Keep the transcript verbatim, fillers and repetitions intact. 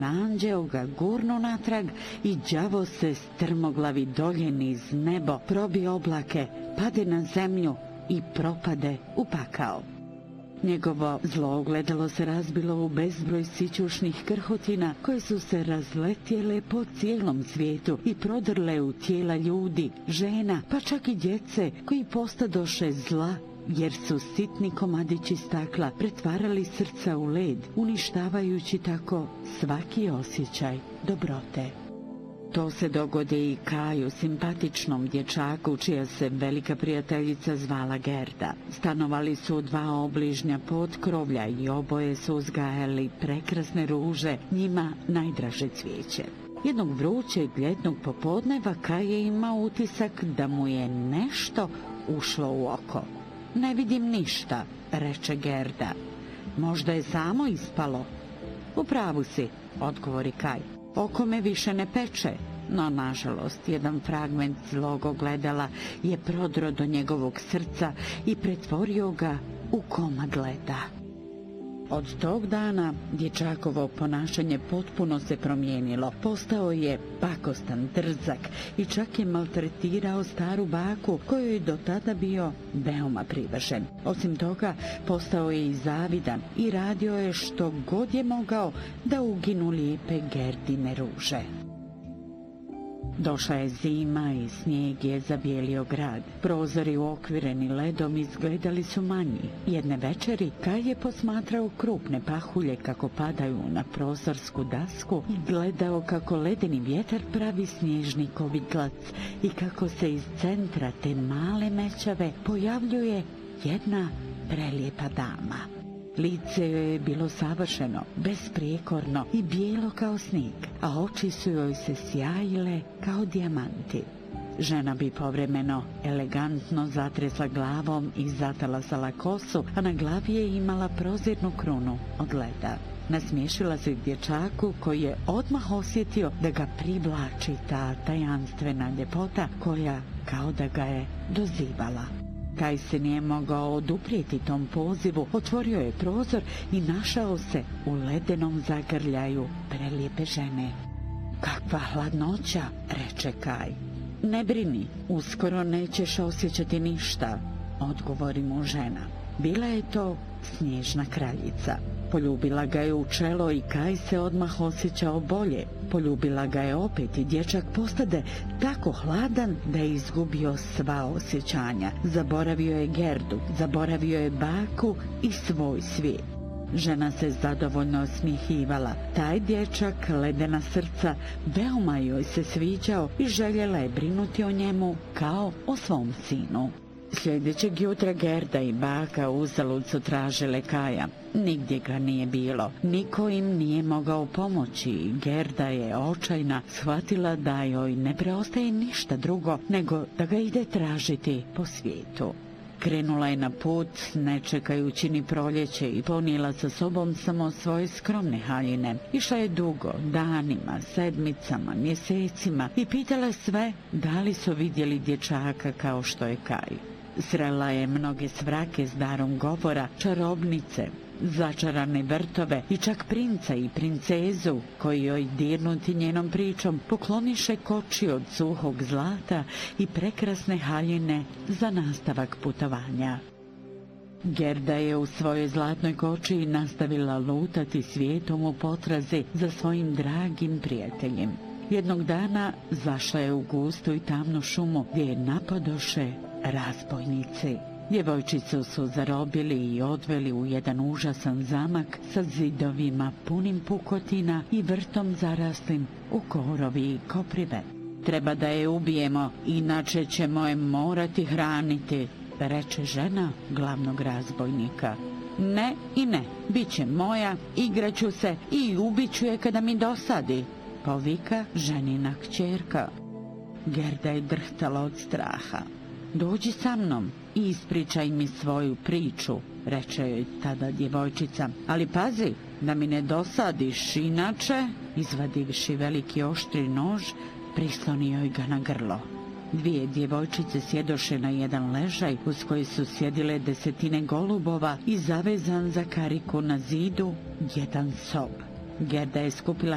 Anđeo ga gurnu natrag i đavo se strmoglavi dolje niz nebo, probi oblake, pade na zemlju i propade u pakao. Njegovo zlo ogledalo se razbilo u bezbroj sićušnih krhotina koje su se razletjele po cijelom svijetu i prodrle u tijela ljudi, žena, pa čak i djece koji postadoše zla, jer su sitni komadići stakla pretvarali srca u led, uništavajući tako svaki osjećaj dobrote. To se dogodi i Kaju, simpatičnom dječaku čija se velika prijateljica zvala Gerda. Stanovali su u dva obližnja potkrovlja i oboje su uzgajali prekrasne ruže, njima najdraže cvijeće. Jednog vrućeg ljetnog popodneva Kaj je imao utisak da mu je nešto ušlo u oko. Ne vidim ništa, reče Gerda. Možda je samo ispalo. U pravu si, odgovori Kaj. Oko me više ne peče, no nažalost jedan fragment zlog ogledala je prodro do njegovog srca i pretvorio ga u komad leda. Od tog dana dječakovo ponašanje potpuno se promijenilo. Postao je pakostan, drzak i čak je maltretirao staru baku kojoj je do tada bio veoma privržen. Osim toga, postao je i zavidan i radio je što god je mogao da uginu lijepe Gerdine ruže. Došla je zima i snijeg je zabijelio grad. Prozori uokvireni ledom izgledali su manji. Jedne večeri Kaj je posmatrao krupne pahulje kako padaju na prozorsku dasku i gledao kako ledeni vjetar pravi snježni kovitlac i kako se iz centra te male mećave pojavljuje jedna prelijepa dama. Lice joj je bilo savršeno, besprijekorno i bijelo kao snijeg, a oči su joj se sjajile kao dijamanti. Žena bi povremeno elegantno zatresla glavom i zatalasala kosu, a na glavi je imala prozirnu krunu od leda. Nasmiješila se dječaku koji je odmah osjetio da ga privlači ta tajanstvena ljepota koja kao da ga je dozivala. Kaj se nije mogao oduprijeti tom pozivu, otvorio je prozor i našao se u ledenom zagrljaju prelijepe žene. Kakva hladnoća, reče Kaj. Ne brini, uskoro nećeš osjećati ništa, odgovori mu žena. Bila je to snježna kraljica. Poljubila ga je u čelo i Kaj se odmah osjećao bolje. Poljubila ga je opet i dječak postade tako hladan da je izgubio sva osjećanja. Zaboravio je Gerdu, zaboravio je baku i svoj svijet. Žena se zadovoljno osmijehivala. Taj dječak, ledena srca, veoma joj se sviđao i željela je brinuti o njemu kao o svom sinu. Sljedećeg jutra Gerda i baka uzalud su tražile Kaja. Nigdje ga nije bilo. Niko im nije mogao pomoći. Gerda je očajna shvatila da joj ne preostaje ništa drugo nego da ga ide tražiti po svijetu. Krenula je na put, ne čekajući ni proljeće, i ponijela sa sobom samo svoje skromne haljine. Išla je dugo, danima, sedmicama, mjesecima i pitala sve da li su vidjeli dječaka kao što je Kaj. Srela je mnoge svrake s darom govora, čarobnice, začarane vrtove i čak princa i princezu koji joj dirnuti njenom pričom pokloniše koči od suhog zlata i prekrasne haljine za nastavak putovanja. Gerda je u svojoj zlatnoj koči nastavila lutati svijetom u potrazi za svojim dragim prijateljem. Jednog dana zašla je u gustu i tamnu šumu gdje je napadoše razbojnici. Djevojčicu su zarobili i odveli u jedan užasan zamak sa zidovima punim pukotina i vrtom zaraslim u korovi i koprive. Treba da je ubijemo, inače ćemo je morati hraniti, reče žena glavnog razbojnika. Ne i ne, bit će moja, igraću se i ubiću je kada mi dosadi, povika ženina kćerka. Gerda je drhtala od straha. Dođi sa mnom i ispričaj mi svoju priču, reče joj tada djevojčica. Ali pazi, da mi ne dosadiš, inače, izvadivši veliki oštri nož, prislonio joj ga na grlo. Dvije djevojčice sjedoše na jedan ležaj uz koji su sjedile desetine golubova i zavezan za kariku na zidu jedan sob. Gerda je skupila